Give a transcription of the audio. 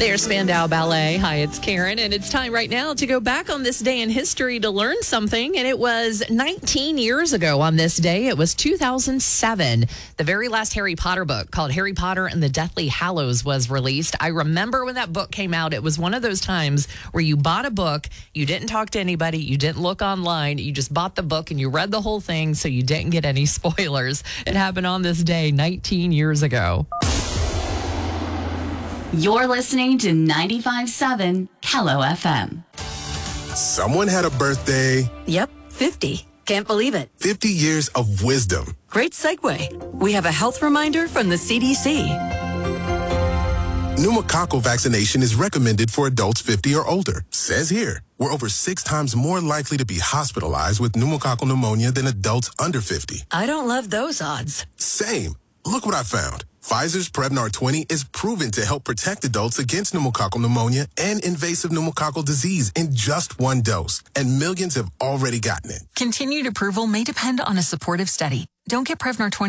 There's Spandau Ballet. Hi, it's Karen, and it's time right now to go back on this day in history to learn something. And it was 19 years ago on this day. It was 2007. The very last Harry Potter book, called Harry Potter and the Deathly Hallows, was released. I remember when that book came out, it was one of those times where you bought a book, you didn't talk to anybody, you didn't look online, you just bought the book and you read the whole thing so you didn't get any spoilers. It happened on this day 19 years ago. You're listening to 95.7 Kello FM. Someone had a birthday. Yep, 50. Can't believe it. 50 years of wisdom. Great segue. We have a health reminder from the CDC. Pneumococcal vaccination is recommended for adults 50 or older. Says here, we're over 6 times more likely to be hospitalized with pneumococcal pneumonia than adults under 50. I don't love those odds. Same. Look what I found. Pfizer's Prevnar 20 is proven to help protect adults against pneumococcal pneumonia and invasive pneumococcal disease in just one dose, and millions have already gotten it. Continued approval may depend on a supportive study. Don't get Prevnar 20